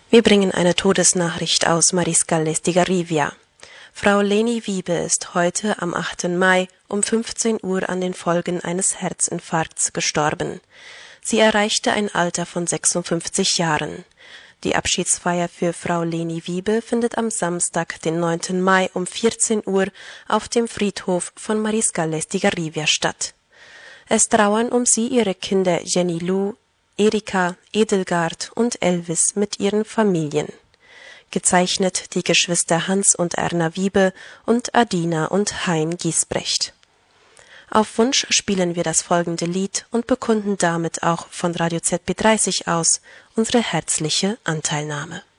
Wir bringen eine Todesnachricht aus Mariscal Estigarribia. Frau Leni Wiebe ist heute am 8. Mai um 15 Uhr an den Folgen eines Herzinfarkts gestorben. Sie erreichte ein Alter von 56 Jahren. Die Abschiedsfeier für Frau Leni Wiebe findet am Samstag, den 9. Mai um 14 Uhr auf dem Friedhof von Mariscal Estigarribia statt. Es trauern um sie ihre Kinder Jenny Lou, Erika, Edelgard und Elvis mit ihren Familien. Gezeichnet die Geschwister Hans und Erna Wiebe und Adina und Hein Giesbrecht. Auf Wunsch spielen wir das folgende Lied und bekunden damit auch von Radio ZB30 aus unsere herzliche Anteilnahme.